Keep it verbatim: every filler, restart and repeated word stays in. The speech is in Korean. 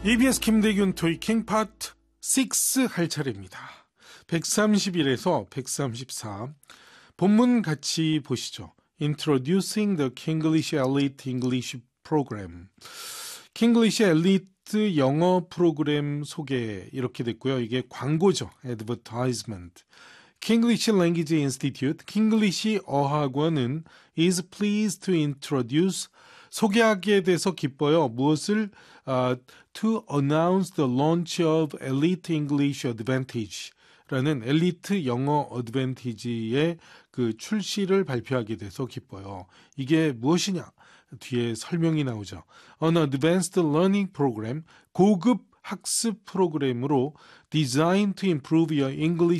이비에스 김대균 토익킹 파트 육 할 차례입니다. 백삼십일에서 백삼십사 본문 같이 보시죠. Introducing the Kinglish Elite English Program. 킹글리시 엘리트 영어 프로그램 소개 이렇게 됐고요. 이게 광고죠. Advertisement. Kinglish Language Institute, 킹글리시 어학원은 is pleased to introduce 소개하게 돼서 기뻐요. 무엇을 uh, to announce the launch of Elite English Advantage 라는 엘리트 영어 어드밴티지의 그 출시를 발표하게 돼서 기뻐요. 이게 무엇이냐? 뒤에 설명이 나오죠. An advanced learning program, 고급 학습 프로그램으로 designed to improve your English